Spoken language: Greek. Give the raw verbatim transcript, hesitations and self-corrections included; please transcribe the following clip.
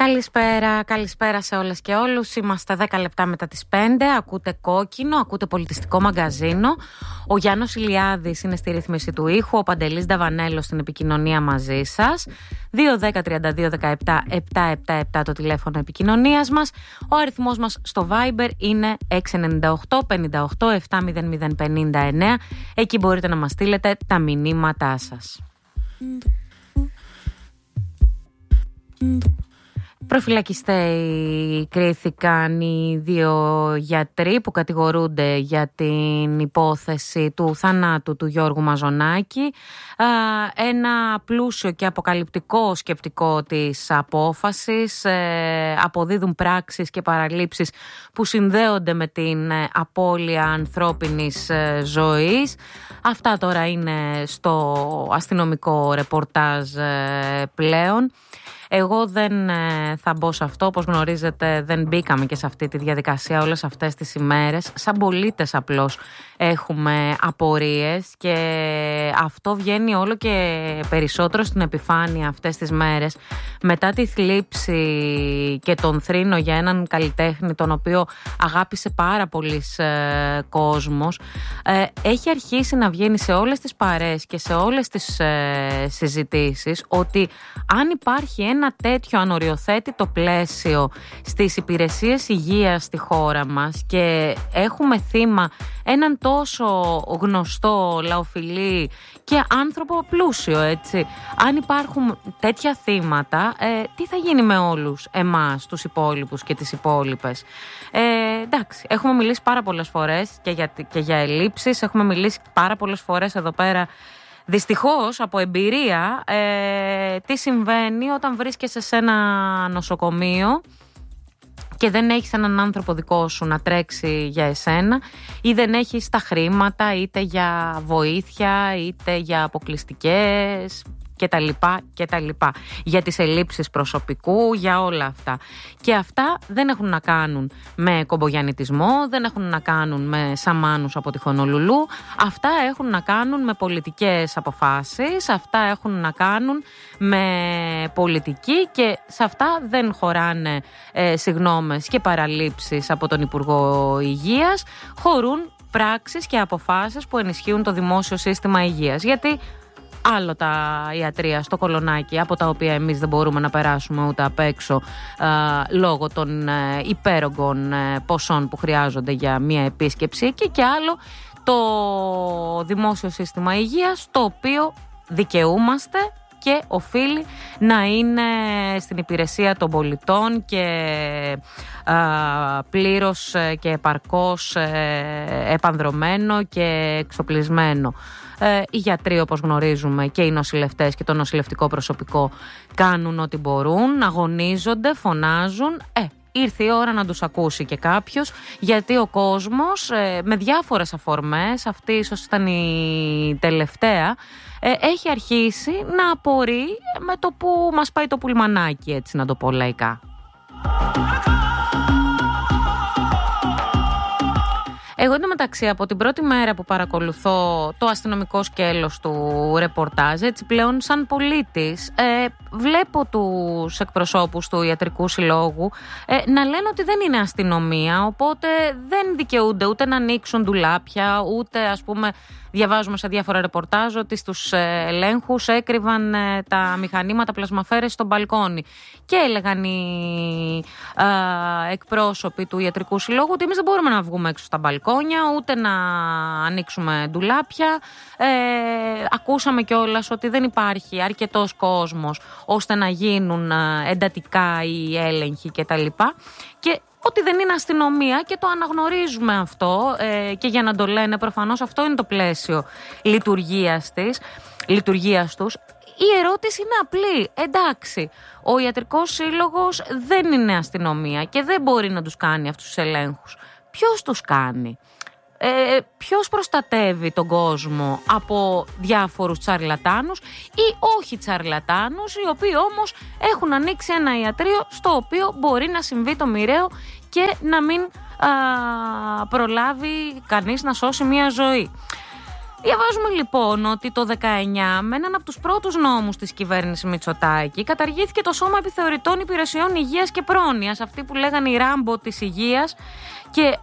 Καλησπέρα, καλησπέρα σε όλες και όλους. Είμαστε δέκα λεπτά μετά τις πέντε. Ακούτε Κόκκινο, ακούτε πολιτιστικό μαγκαζίνο. Ο Γιάννος Ηλιάδης είναι στη ρύθμιση του ήχου, ο Παντελής Νταβανέλος στην επικοινωνία μαζί σας. δύο δέκα τριάντα δύο δεκαεπτά επτακόσια εβδομήντα επτά το τηλέφωνο επικοινωνίας μας. Ο αριθμός μας στο Viber είναι έξι εννιά οκτώ πενήντα οκτώ επτά μηδέν μηδέν πενήντα εννέα. Εκεί μπορείτε να μας στείλετε τα μηνύματά σας. Προφυλακιστέοι κρίθηκαν οι δύο γιατροί που κατηγορούνται για την υπόθεση του θανάτου του Γιώργου Μαζονάκη. Ένα πλούσιο και αποκαλυπτικό σκεπτικό της απόφασης. Αποδίδουν πράξεις και παραλήψεις που συνδέονται με την απώλεια ανθρώπινης ζωής. Αυτά τώρα είναι στο αστυνομικό ρεπορτάζ πλέον. Εγώ δεν ε, θα μπω σε αυτό, όπως γνωρίζετε δεν μπήκαμε και σε αυτή τη διαδικασία όλες αυτές τις ημέρες. Σαν πολίτες απλώς έχουμε απορίες και αυτό βγαίνει όλο και περισσότερο στην επιφάνεια αυτές τις μέρες. Μετά τη θλίψη και τον θρήνο για έναν καλλιτέχνη τον οποίο αγάπησε πάρα πολύς ε, κόσμος, ε, έχει αρχίσει να βγαίνει σε όλες τις παρέες και σε όλες τις ε, συζητήσεις ότι αν υπάρχει ένα ένα τέτοιο ανοριοθέτητο πλαίσιο στις υπηρεσίες υγείας στη χώρα μας και έχουμε θύμα έναν τόσο γνωστό, λαοφιλή και άνθρωπο πλούσιο, έτσι. Αν υπάρχουν τέτοια θύματα, ε, τι θα γίνει με όλους εμάς, τους υπόλοιπους και τις υπόλοιπες. Ε, εντάξει, έχουμε μιλήσει πάρα πολλές φορές και για, και για ελλείψεις, έχουμε μιλήσει πάρα πολλές φορές εδώ πέρα. Δυστυχώς, από εμπειρία, ε, τι συμβαίνει όταν βρίσκεσαι σε ένα νοσοκομείο και δεν έχεις έναν άνθρωπο δικό σου να τρέξει για εσένα ή δεν έχεις τα χρήματα είτε για βοήθεια είτε για αποκλειστικές και τα λοιπά και τα λοιπά, για τις ελλείψεις προσωπικού, για όλα αυτά. Και αυτά δεν έχουν να κάνουν με κομπογιαννιτισμό, δεν έχουν να κάνουν με σαμάνους από τη Χονολουλού, αυτά έχουν να κάνουν με πολιτικές αποφάσεις, αυτά έχουν να κάνουν με πολιτική και σε αυτά δεν χωράνε ε, συγγνώμες και παραλήψεις από τον Υπουργό Υγείας, χωρούν πράξεις και αποφάσεις που ενισχύουν το δημόσιο σύστημα υγείας. Γιατί άλλο τα ιατρεία στο Κολονάκι, από τα οποία εμείς δεν μπορούμε να περάσουμε ούτε απ' έξω α, λόγω των ε, υπέρογκων ε, ποσών που χρειάζονται για μία επίσκεψη εκεί, και άλλο το δημόσιο σύστημα υγείας, το οποίο δικαιούμαστε και οφείλει να είναι στην υπηρεσία των πολιτών και α, πλήρως και επαρκώς ε, επανδρωμένο και εξοπλισμένο. Ε, οι γιατροί, όπως γνωρίζουμε, και οι νοσηλευτές και το νοσηλευτικό προσωπικό κάνουν ό,τι μπορούν, αγωνίζονται, φωνάζουν. Ε, ήρθε η ώρα να τους ακούσει και κάποιος, γιατί ο κόσμος ε, με διάφορες αφορμές, αυτή ίσως ήταν η τελευταία, ε, έχει αρχίσει να απορεί με το που μας πάει το πουλμανάκι, έτσι να το πω λαϊκά. Εγώ εντωμεταξύ από την πρώτη μέρα που παρακολουθώ το αστυνομικό σκέλος του ρεπορτάζ, έτσι πλέον σαν πολίτης, ε, βλέπω τους εκπροσώπους του Ιατρικού Συλλόγου ε, να λένε ότι δεν είναι αστυνομία, οπότε δεν δικαιούνται ούτε να ανοίξουν ντουλάπια, ούτε ας πούμε διαβάζουμε σε διάφορα ρεπορτάζ ότι στους ελέγχους έκρυβαν ε, τα μηχανήματα πλασμαφέρες στο μπαλκόνι. Και έλεγαν οι ε, εκπρόσωποι του Ιατρικού Συλλόγου ότι εμείς δεν μπορούμε να βγούμε έξω στα μπαλκόνια, ούτε να ανοίξουμε ντουλάπια. Ε, ακούσαμε κιόλας ότι δεν υπάρχει αρκετός κόσμος ώστε να γίνουν εντατικά οι έλεγχοι κτλ. Και ότι δεν είναι αστυνομία, και το αναγνωρίζουμε αυτό ε, και για να το λένε προφανώς αυτό είναι το πλαίσιο λειτουργίας της, λειτουργίας τους. Η ερώτηση είναι απλή. Εντάξει, ο Ιατρικός Σύλλογος δεν είναι αστυνομία και δεν μπορεί να τους κάνει αυτούς τους ελέγχους. Ποιος τους κάνει? Ε, ποιος προστατεύει τον κόσμο από διάφορους τσαρλατάνους ή όχι τσαρλατάνους, οι οποίοι όμως έχουν ανοίξει ένα ιατρείο στο οποίο μπορεί να συμβεί το μοιραίο και να μην α, προλάβει κανείς να σώσει μια ζωή? Διαβάζουμε λοιπόν ότι το δεκαεννιά με έναν από τους πρώτους νόμους της κυβέρνησης Μητσοτάκη καταργήθηκε το Σώμα Επιθεωρητών Υπηρεσιών Υγείας και Πρόνοιας, αυτοί που λέγανε η Ράμπο της υγείας, και